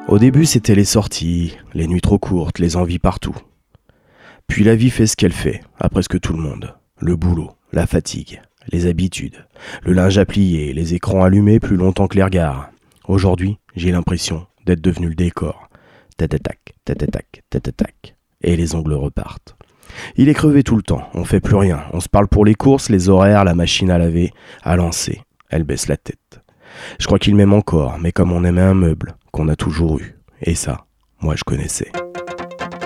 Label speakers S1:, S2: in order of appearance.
S1: Au début, c'était les sorties, les nuits trop courtes, les envies partout. Puis la vie fait ce qu'elle fait, à presque tout le monde. Le boulot, la fatigue, les habitudes, le linge à plier, les écrans allumés plus longtemps que les regards. Aujourd'hui, j'ai l'impression d'être devenu le décor. Tatatac, tatatac, tatatac. Et les ongles repartent. Il est crevé tout le temps, on fait plus rien. On se parle pour les courses, les horaires, la machine à laver, à lancer. Elle baisse la tête. Je crois qu'il m'aime encore, mais comme on aimait un meuble qu'on a toujours eu. Et ça, moi je connaissais.